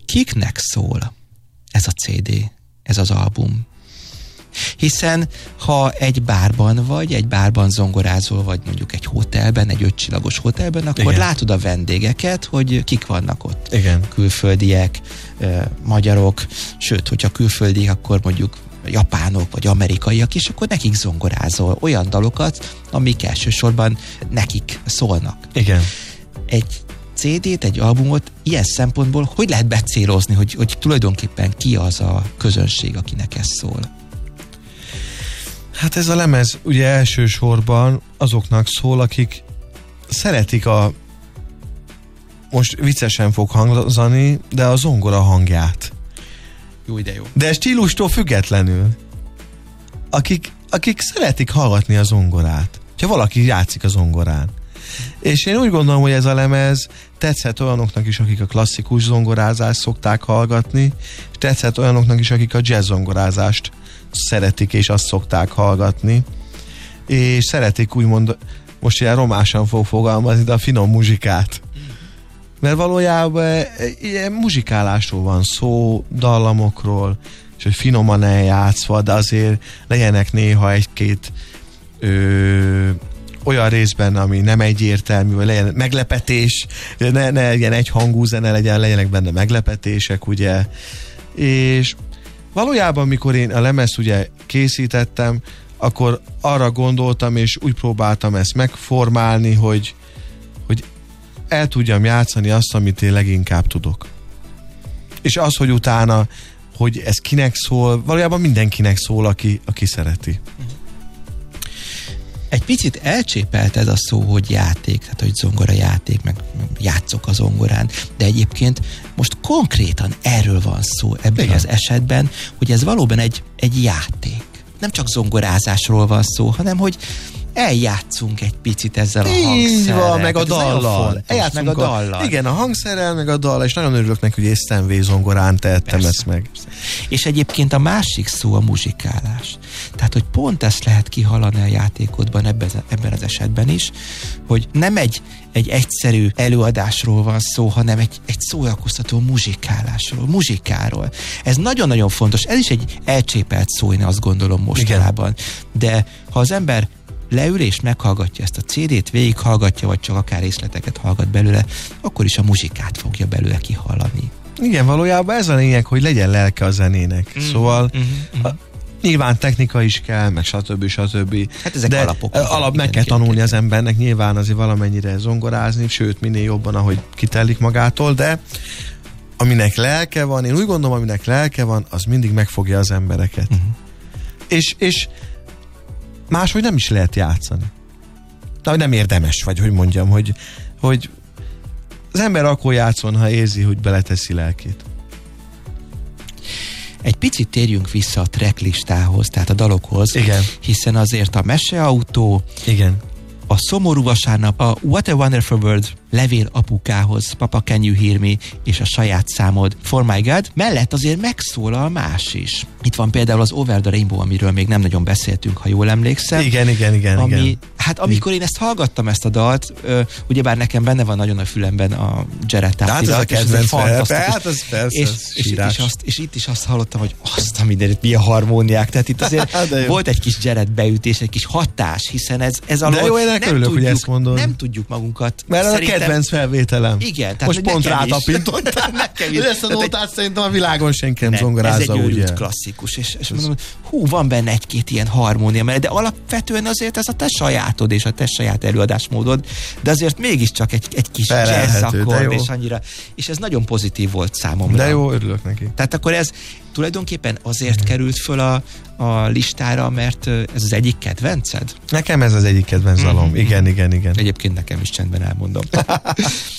kiknek szól ez a CD, ez az album? Hiszen ha egy bárban zongorázol, vagy mondjuk egy hotelben, egy 5 csillagos hotelben, akkor igen, látod a vendégeket, hogy kik vannak ott. Igen. Külföldiek, magyarok, sőt, hogyha külföldiek, akkor mondjuk japánok, vagy amerikaiak, és akkor nekik zongorázol olyan dalokat, amik elsősorban nekik szólnak. Igen. Egy CD-t, egy albumot ilyen szempontból hogy lehet becélozni, hogy tulajdonképpen ki az a közönség, akinek ez szól? Hát ez a lemez ugye elsősorban azoknak szól, akik szeretik most viccesen fog hangzani, de a zongora hangját. Jó, de jó. De stílustól függetlenül. Akik szeretik hallgatni a zongorát. Ha valaki játszik a zongorán. És én úgy gondolom, hogy ez a lemez tetszett olyanoknak is, akik a klasszikus zongorázást szokták hallgatni, és tetszett olyanoknak is, akik a jazz zongorázást szeretik, és azt szokták hallgatni. És szeretik úgymond, most ilyen romásan fog fogalmazni, de a finom muzsikát. Mert valójában ilyen muzsikálásról van szó, dallamokról, és hogy finoman eljátszva, de azért legyenek néha egy-két olyan részben, ami nem egyértelmű, vagy legyen meglepetés, ne legyen egy hangú zene, legyenek benne meglepetések, ugye. És valójában, mikor én a lemezt ugye készítettem, akkor arra gondoltam, és úgy próbáltam ezt megformálni, hogy el tudjam játszani azt, amit én leginkább tudok. És az, hogy utána, hogy ez kinek szól, valójában mindenkinek szól, aki szereti. Egy picit elcsépelt ez a szó, hogy játék, tehát hogy zongora játék, meg játszok a zongorán, de egyébként most konkrétan erről van szó ebben igen, az esetben, hogy ez valóban egy játék. Nem csak zongorázásról van szó, hanem hogy eljátszunk egy picit ezzel a hangszerrel. Meg a dallal. Eljátszunk meg a dallal. Igen, a hangszerrel, meg a dallal, és nagyon örülök neki, hogy észtenvé zongorán tehettem ezt meg. És egyébként a másik szó a muzsikálás. Tehát, hogy pont ezt lehet kihallani a játékodban ebben az esetben is, hogy nem egy egyszerű előadásról van szó, hanem egy szórakoztató muzsikálásról, muzsikáról. Ez nagyon-nagyon fontos. Ez is egy elcsépelt szó, én azt gondolom mostanában. De ha az ember leül és meghallgatja ezt a CD-t, végighallgatja, vagy csak akár részleteket hallgat belőle, akkor is a muzsikát fogja belőle kihallani. Igen, valójában ez a lényeg, hogy legyen lelke a zenének. Szóval nyilván technika is kell, meg stb. Hát ezek alapok. Meg kell tanulni az embernek, nyilván azért valamennyire zongorázni, sőt, minél jobban, ahogy kitelik magától, de aminek lelke van, én úgy gondolom, aminek lelke van, az mindig megfogja az embereket. És máshogy nem is lehet játszani. De nem érdemes, vagy hogy mondjam, hogy az ember akkor játszon, ha érzi, hogy beleteszi lelkét. Egy picit térjünk vissza a tracklistához, tehát a dalokhoz. Igen. Hiszen azért a Meseautó, igen, a Szomorú vasárnap, a What a Wonderful World, Levél apukához, Papa Can You Hear Me, és a saját számod, For My God, mellett azért megszólal más is. Itt van például az Over the Rainbow, amiről még nem nagyon beszéltünk, ha jól emlékszem. Igen. Hát amikor én ezt hallgattam, ezt a dalt, ugyebár nekem benne van nagyon a fülemben a Jared Tati. Hát ez a kedvenc hát ez persze, és itt is azt hallottam, hogy azt a mindenit, milyen harmóniák. Tehát itt azért volt egy kis Jared beütés, egy kis hatás, hiszen ez alól... De jó, én örülök, hogy ezt mondod. Nem tudjuk magunkat. Mert ez a kedvenc felvételem. Igen. Most pont rátapintottál. Ezt a nótát szerintem a világon senki nem zongorázza. Ez egy őrült klasszikus. És mondom, van benne egy-két ilyen harmónia, de alapvetően azért ez a te sajátod és a te saját előadásmódod, de azért mégiscsak egy kis jazz akkord, és annyira. És ez nagyon pozitív volt számomra. De jó, örülök neki. Tehát akkor ez tulajdonképpen azért került föl a listára, mert ez az egyik kedvenced? Nekem ez az egyik kedvenc dalom. Igen. Egyébként nekem is, csendben elmondom.